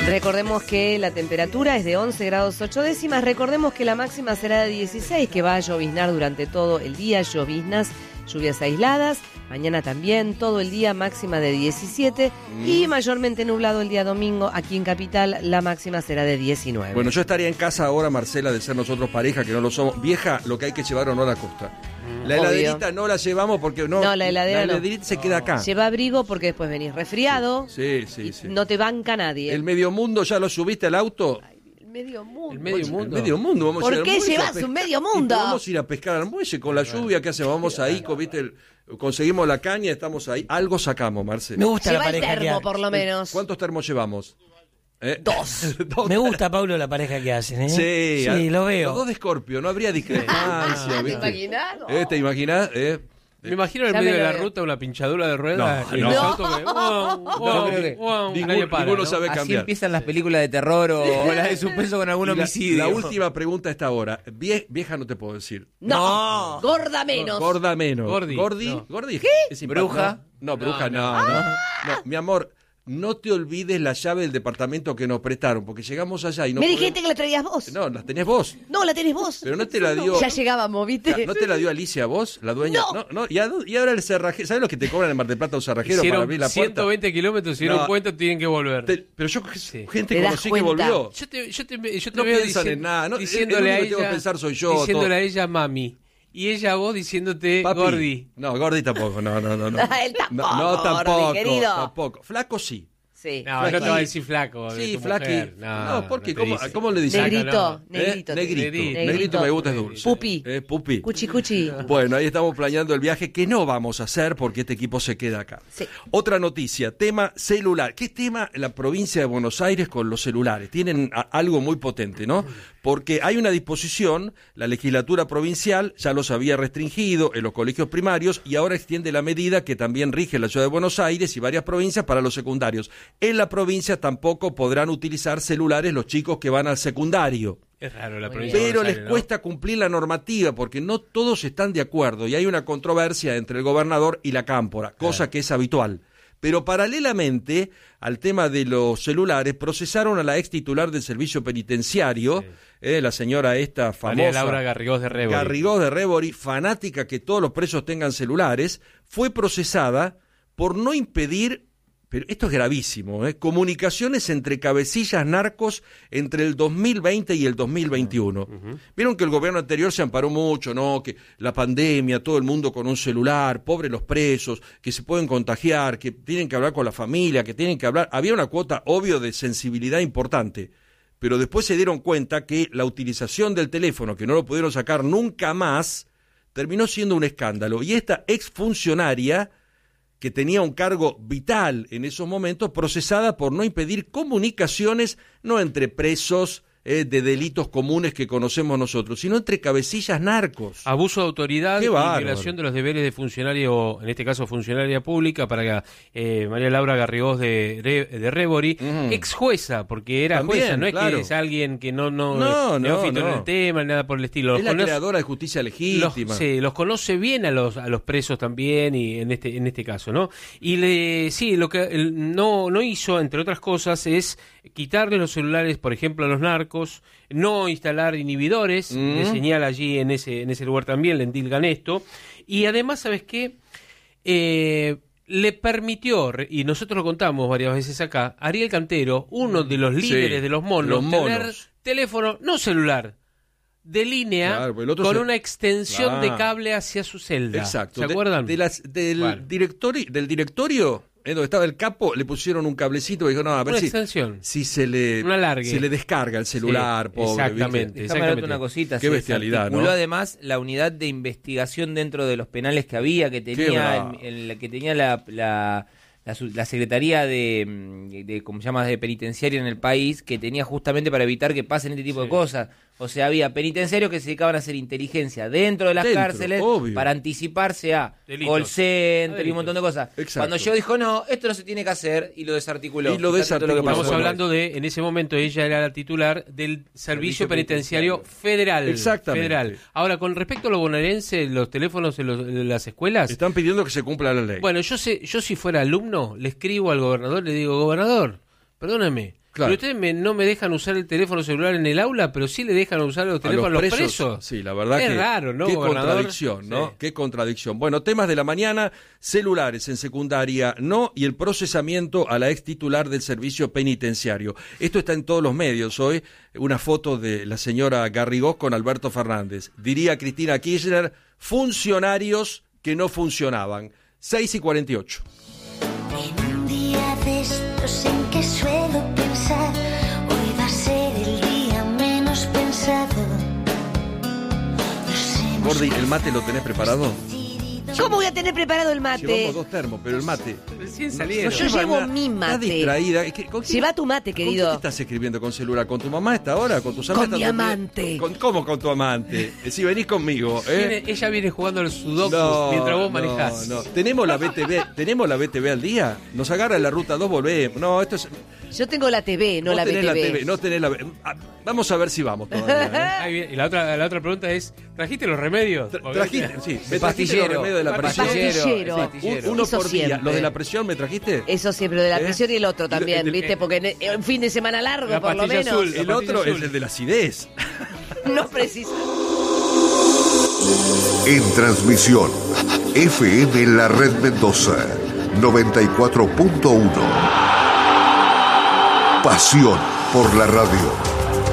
Recordemos que la temperatura es de 11 grados 8 décimas. Recordemos que la máxima será de 16, que va a lloviznar durante todo el día. Lloviznas, lluvias aisladas. Mañana también, todo el día, máxima de 17. Y mayormente nublado el día domingo. Aquí en Capital, la máxima será de 19. Bueno, yo estaría en casa ahora, Marcela, de ser nosotros pareja, que no lo somos. Vieja, lo que hay que llevar o no a la costa. La heladerita no la llevamos porque no. No, la heladerita se queda acá. Lleva abrigo porque después venís resfriado. Sí. No te banca nadie. El medio mundo, ¿ya lo subiste al auto? El medio mundo. El medio mundo. Vamos ¿Por a ir qué al muelle llevas un medio mundo? Vamos a ir a pescar al muelle con la lluvia que hacemos. Vamos ahí, ¿viste? Conseguimos la caña, estamos ahí. Algo sacamos, Marcelo. Me gusta Lleva la el pareja termo, por lo menos. ¿Cuántos termos llevamos? Dos. Me gusta, Pablo, la pareja que hacen, ¿eh? Sí, lo veo. Los dos de Scorpio, no habría discrepancia, ¿Te ¿viste? imaginas? ¿Te imaginás? Me imagino en Ya medio me de lo la veo. ruta una pinchadura de ruedas. No, y no. el auto que, Ninguno sabe Así cambiar. empiezan las películas de terror o las de suspenso con algún Y homicidio. la última pregunta a esta hora. Vieja no te puedo decir. No. Gorda menos. Gorda menos. Gordi. No. Gordi. ¿Qué? Es ¿Bruja? No, bruja no. Mi amor, no te olvides la llave del departamento que nos prestaron, porque llegamos allá y no Me podemos- dijiste que la traías vos. No, la tenés vos. No, la tenés vos. Pero no te la dio... Ya llegábamos, ¿viste? ¿No te la dio Alicia vos, la dueña? No. Y ahora el cerrajero, ¿sabes lo que te cobran en Mar del Plata un cerrajero para Hicieron abrir la puerta? 120 kilómetros, se dieron No. cuenta, tienen que volver. Pero yo Sí. gente Te das conocí que cuenta. volvió. Yo te No veo piensan en nada, no, diciéndole el a único que tengo ella, que pensar soy yo, diciéndole todo. a ella mami, y ella a vos diciéndote Papi. gordi. No, Gordi tampoco, no. Él tampoco, No, tampoco, Gordi, querido. tampoco. Flaco sí. Sí. No, no te va a decir flaco. Sí, de tu flaqui. mujer. No, porque no te dice. ¿cómo le dicen? Negrito, Sácalo. negrito. Negrito me gusta, es dulce. Pupi. Pupi. Cuchi, cuchi. Bueno, ahí estamos planeando el viaje que no vamos a hacer porque este equipo se queda acá. Sí. Otra noticia, tema celular. ¿Qué tema la provincia de Buenos Aires con los celulares? Tienen algo muy potente, ¿no? Porque hay una disposición, la legislatura provincial ya los había restringido en los colegios primarios y ahora extiende la medida que también rige la ciudad de Buenos Aires y varias provincias para los secundarios. En la provincia tampoco podrán utilizar celulares los chicos que van al secundario. Es raro la provincia de Pero Buenos les Aires, ¿no? cuesta cumplir la normativa porque no todos están de acuerdo y hay una controversia entre el gobernador y la cámpora, cosa que es habitual. Pero paralelamente al tema de los celulares, procesaron a la ex titular del servicio penitenciario, la señora esta famosa... María Laura Garrigós de Rebori. Garrigós de Rebori, fanática que todos los presos tengan celulares, fue procesada por no impedir... Pero esto es gravísimo, comunicaciones entre cabecillas narcos entre el 2020 y el 2021. Vieron que el gobierno anterior se amparó mucho, ¿no? Que la pandemia, todo el mundo con un celular, pobres los presos, que se pueden contagiar, que tienen que hablar con la familia, que tienen que hablar. Había una cuota, obvio, de sensibilidad importante. Pero después se dieron cuenta que la utilización del teléfono, que no lo pudieron sacar nunca más, terminó siendo un escándalo. Y esta exfuncionaria, que tenía un cargo vital en esos momentos, procesada por no impedir comunicaciones, no entre presos de delitos comunes que conocemos nosotros, sino entre cabecillas narcos. Abuso de autoridad Qué y bárbaro. violación de los deberes de funcionario, en este caso funcionaria pública, para María Laura Garrigós de Rebori, ex jueza, porque era También, jueza, no es claro. que es alguien que no no. neófito en el tema, nada por el estilo. Es la creadora de justicia legítima. Los conoce bien a los presos también, y en este caso, ¿no? Y lo que no hizo, entre otras cosas, es quitarle los celulares, por ejemplo, a los narcos, no instalar inhibidores de señal allí en ese lugar también, le endilgan esto, y además, ¿sabes qué? Le permitió, y nosotros lo contamos varias veces acá, Ariel Cantero, uno de los líderes de los monos, tener teléfono, no celular, de línea, Claro, el otro con una extensión de Claro. cable hacia su celda. Exacto. ¿Se acuerdan? Del Bueno. directorio, donde estaba el capo, le pusieron un cablecito y dijo, no, a ver Una si, extensión. si se le Un alargue. se le descarga el celular, Sí, pobre. exactamente. ¿viste? Déjame darte una cosita. Qué se bestialidad, desarticuló ¿no? además la unidad de investigación dentro de los penales que había, que tenía, que tenía la Secretaría de ¿cómo se llama?, de penitenciaria en el país, que tenía justamente para evitar que pasen este tipo de cosas. O sea, había penitenciarios que se dedicaban a hacer inteligencia dentro de las cárceles, obvio. para anticiparse a Delitos. call center y Delitos. un montón de cosas. Exacto. Cuando yo dijo, no, esto no se tiene que hacer, y lo desarticuló. Y lo Fíjate todo desarticuló. que pasó. Estamos Bueno, hablando de, en ese momento ella era la titular del Servicio Penitenciario Federal. Exactamente. Federal. Ahora, con respecto a lo bonaerense, los teléfonos en las escuelas, Están pidiendo que se cumpla la ley. bueno, yo si fuera alumno, le escribo al gobernador, le digo, gobernador, perdóname, Claro. Pero ustedes no me dejan usar el teléfono celular en el aula, pero sí le dejan usar los teléfonos a los presos. Sí, la verdad es que raro, ¿no, qué gobernador? Contradicción, ¿no? Sí. Qué contradicción. Bueno, temas de la mañana, celulares en secundaria, no, y el procesamiento a la ex titular del servicio penitenciario. Esto está en todos los medios hoy, una foto de la señora Garrigós con Alberto Fernández. Diría Cristina Kirchner, funcionarios que no funcionaban. 6:48. En un día de estos en que suelo pensar, hoy va a ser el día menos pensado. Gordi, ¿el mate lo tenés preparado? ¿Cómo voy a tener preparado el mate? Llevamos 2 termos, pero el mate... Recién salieron. Yo llevo mi Está mate. distraída. ¿Con quién- Lleva tu mate, ¿Con quién querido. te estás escribiendo con celular? ¿Con tu mamá a esta hora? ¿Con tus Con amigas? mi amante. ¿Cómo con tu amante? Si venís conmigo, Ella viene jugando al sudoku mientras vos manejás. No. ¿Tenemos la BTV al día? Nos agarra la ruta 2, volvemos. No, esto es... Yo tengo la TV, no vos la tenés BTV. no tenés la... Vamos a ver si vamos todavía. Ahí viene. Y la otra pregunta es, ¿trajiste los remedios? Porque- ¿Trajiste? Sí, me trajiste los Pastillero. remedios de la presión. Pastillero. Uno Eso por día. siempre. ¿Los de la presión me trajiste? Eso siempre, de la ¿Eh? presión y el otro también, El- ¿viste? Porque un fin de semana largo, La por lo pastilla menos. azul. El La otro pastilla es azul. el de la acidez. No precisa. En transmisión, FM La Red Mendoza, 94.1. Pasión por la radio.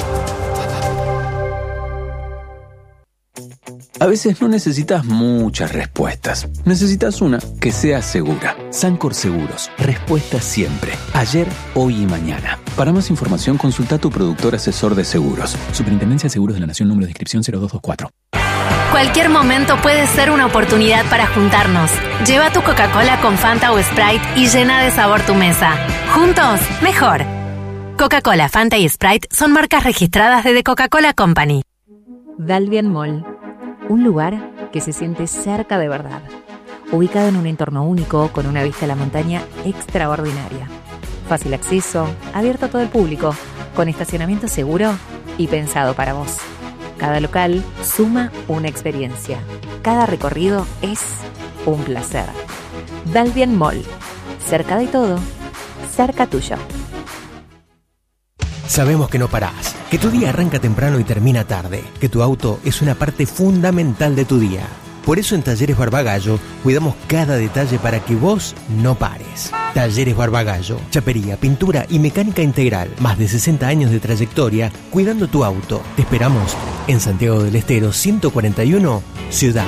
A veces no necesitas muchas respuestas. Necesitas una que sea segura. Sancor Seguros. Respuesta siempre. Ayer, hoy y mañana. Para más información, consulta a tu productor asesor de seguros. Superintendencia de Seguros de la Nación, número de inscripción 0224. Cualquier momento puede ser una oportunidad para juntarnos. Lleva tu Coca-Cola con Fanta o Sprite y llena de sabor tu mesa. Juntos, mejor. Coca-Cola, Fanta y Sprite son marcas registradas de The Coca-Cola Company. Dalvian Mall, un lugar que se siente cerca de verdad, ubicado en un entorno único con una vista a la montaña extraordinaria. Fácil acceso, abierto a todo el público, con estacionamiento seguro y pensado para vos. Cada local suma una experiencia. Cada recorrido es un placer. Dalvian Mall, cerca de todo, cerca tuyo. Sabemos que no parás, que tu día arranca temprano y termina tarde, que tu auto es una parte fundamental de tu día. Por eso en Talleres Barbagallo cuidamos cada detalle para que vos no pares. Talleres Barbagallo, chapería, pintura y mecánica integral. Más de 60 años de trayectoria cuidando tu auto. Te esperamos en Santiago del Estero 141, Ciudad.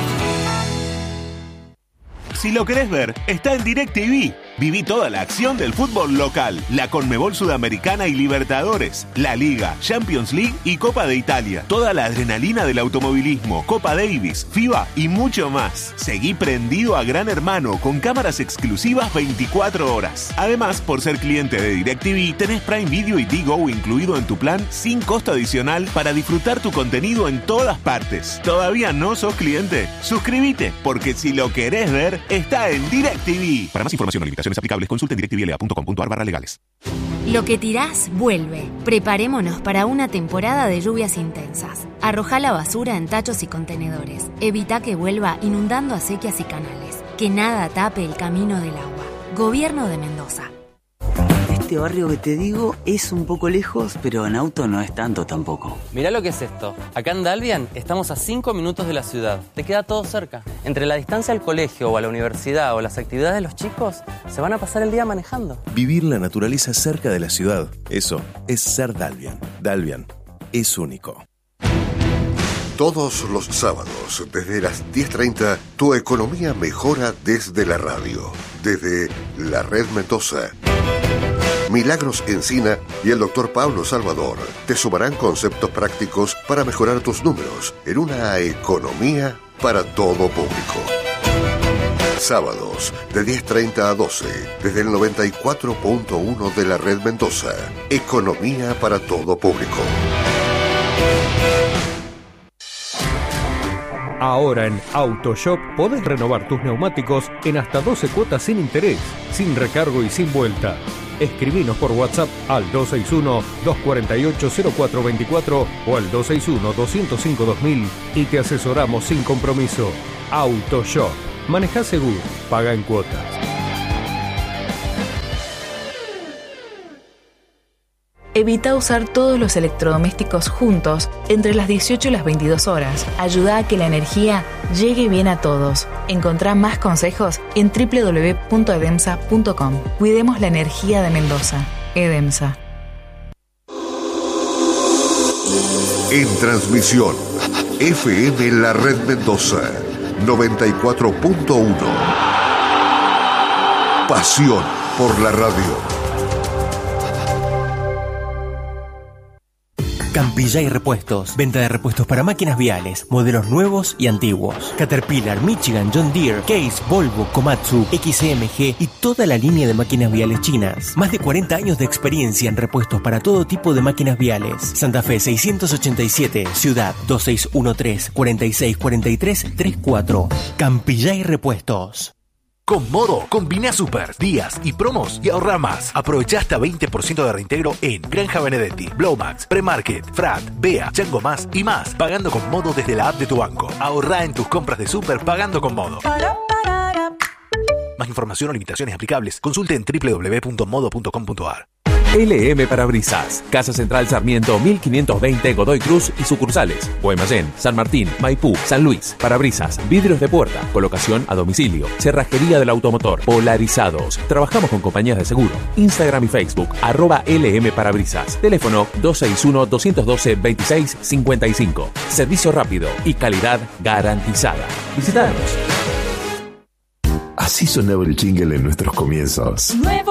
Si lo querés ver, está en DirecTV. Viví toda la acción del fútbol local, la Conmebol Sudamericana y Libertadores, la Liga, Champions League y Copa de Italia. Toda la adrenalina del automovilismo, Copa Davis, FIBA y mucho más. Seguí prendido a Gran Hermano con cámaras exclusivas 24 horas. Además, por ser cliente de DirecTV, tenés Prime Video y Digo incluido en tu plan sin costo adicional para disfrutar tu contenido en todas partes. ¿Todavía no sos cliente? Suscríbete, porque si lo querés ver, está en DirecTV. Para más información o limitaciones aplicables, consulte directvla.com.ar/legales. Lo que tirás, vuelve. Preparémonos para una temporada de lluvias intensas. Arrojá la basura en tachos y contenedores. Evita que vuelva inundando acequias y canales. Que nada tape el camino del agua. Gobierno de Mendoza. Este barrio que te digo es un poco lejos, pero en auto no es tanto tampoco. Mirá lo que es esto. Acá en Dalvian estamos a 5 minutos de la ciudad. Te queda todo cerca. Entre la distancia al colegio o a la universidad o las actividades de los chicos, se van a pasar el día manejando. Vivir la naturaleza cerca de la ciudad. Eso es ser Dalvian. Dalvian es único. Todos los sábados, desde las 10:30, tu economía mejora desde la radio. Desde La Red Mendoza. Milagros Encina y el Dr. Pablo Salvador te sumarán conceptos prácticos para mejorar tus números en una economía para todo público. Sábados, de 10:30 a 12, desde el 94.1 de la Red Mendoza. Economía para todo público. Ahora en AutoShop podés renovar tus neumáticos en hasta 12 cuotas sin interés, sin recargo y sin vuelta. Escribinos por WhatsApp al 261-248-0424 o al 261-205-2000 y te asesoramos sin compromiso. AutoShop. Manejá seguro. Paga en cuotas. Evita usar todos los electrodomésticos juntos entre las 18 y las 22 horas. Ayuda a que la energía llegue bien a todos. Encontrá más consejos en www.edemsa.com. Cuidemos la energía de Mendoza. Edemsa. En transmisión, FM La Red Mendoza, 94.1. Pasión por la radio. Campillay Repuestos. Venta de repuestos para máquinas viales, modelos nuevos y antiguos. Caterpillar, Michigan, John Deere, Case, Volvo, Komatsu, XMG y toda la línea de máquinas viales chinas. Más de 40 años de experiencia en repuestos para todo tipo de máquinas viales. Santa Fe 687, Ciudad 2613-4643-34. Campillay Repuestos. Con Modo, combina super, días y promos y ahorra más. Aprovecha hasta 20% de reintegro en Granja Benedetti, Blowmax, Premarket, Frat, Bea, Chango Más y más. Pagando con Modo desde la app de tu banco. Ahorra en tus compras de super pagando con Modo. Más información o limitaciones aplicables. Consulte en www.modo.com.ar. LM Parabrisas, Casa Central Sarmiento 1520 Godoy Cruz y sucursales, Guaymallén, San Martín, Maipú, San Luis. Parabrisas, vidrios de puerta, colocación a domicilio, cerrajería del automotor, polarizados. Trabajamos con compañías de seguro. Instagram y Facebook, @LM Parabrisas. Teléfono 261-212-2655. Servicio rápido y calidad garantizada. Visítanos. Así sonaba el jingle en nuestros comienzos. Nuevo